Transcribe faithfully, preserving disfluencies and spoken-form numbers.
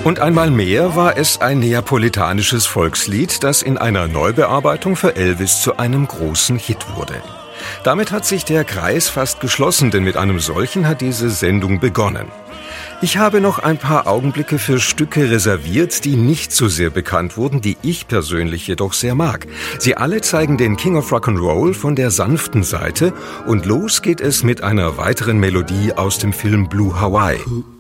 Und einmal mehr war es ein neapolitanisches Volkslied, das in einer Neubearbeitung für Elvis zu einem großen Hit wurde. Damit hat sich der Kreis fast geschlossen, denn mit einem solchen hat diese Sendung begonnen. Ich habe noch ein paar Augenblicke für Stücke reserviert, die nicht so sehr bekannt wurden, die ich persönlich jedoch sehr mag. Sie alle zeigen den King of Rock'n'Roll von der sanften Seite und los geht es mit einer weiteren Melodie aus dem Film Blue Hawaii.